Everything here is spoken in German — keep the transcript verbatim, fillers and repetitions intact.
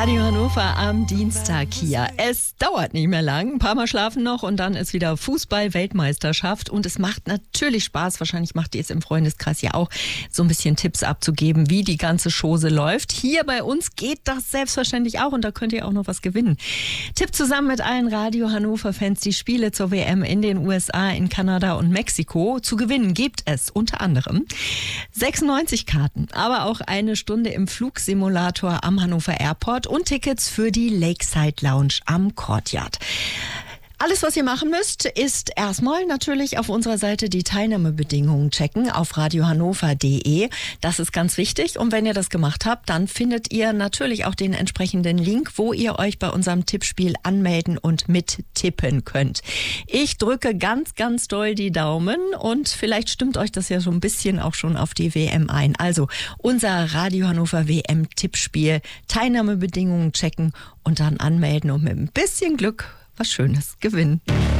Radio Hannover am Dienstag hier. Es dauert nicht mehr lang. Ein paar Mal schlafen noch und dann ist wieder Fußball-Weltmeisterschaft. Und es macht natürlich Spaß, wahrscheinlich macht ihr es im Freundeskreis ja auch, so ein bisschen Tipps abzugeben, wie die ganze Chose läuft. Hier bei uns geht das selbstverständlich auch und da könnt ihr auch noch was gewinnen. Tipp zusammen mit allen Radio Hannover-Fans die Spiele zur W M in den U S A, in Kanada und Mexiko. Zu gewinnen gibt es unter anderem sechsundneunzig Karten, aber auch eine Stunde im Flugsimulator am Hannover Airport und Tickets für die Lakeside Lounge am Courtyard. Alles, was ihr machen müsst, ist erstmal natürlich auf unserer Seite die Teilnahmebedingungen checken auf radiohannover punkt de. Das ist ganz wichtig. Und wenn ihr das gemacht habt, dann findet ihr natürlich auch den entsprechenden Link, wo ihr euch bei unserem Tippspiel anmelden und mittippen könnt. Ich drücke ganz, ganz doll die Daumen und vielleicht stimmt euch das ja so ein bisschen auch schon auf die W M ein. Also unser Radio Hannover W M-Tippspiel, Teilnahmebedingungen checken und dann anmelden und mit ein bisschen Glück was Schönes gewinnen.